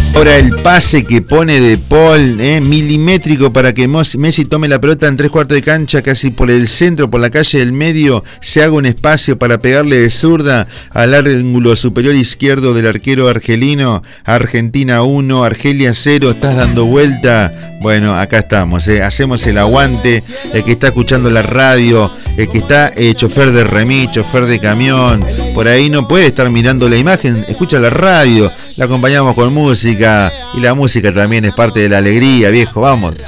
Ahora el pase que pone De Paul, milimétrico para que Messi tome la pelota en 3/4 de cancha, casi por el centro, por la calle del medio, se haga un espacio para pegarle de zurda al ángulo superior izquierdo del arquero argelino. Argentina 1, Argelia 0, estás dando vuelta. Bueno, acá estamos, hacemos el aguante. El que está escuchando la radio, el que está chofer de remis, chofer de camión, por ahí no puede estar mirando la imagen, escucha la radio, la acompañamos con música, y la música también es parte de la alegría, viejo, vamos.